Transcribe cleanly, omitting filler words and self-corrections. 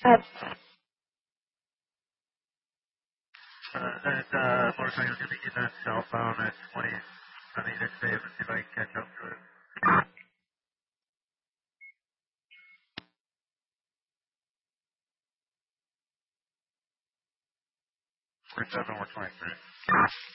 Uh, That motorcycle going to get that cell phone at 20 on the interstate. Let's see if I can catch up to it. 47 or 23.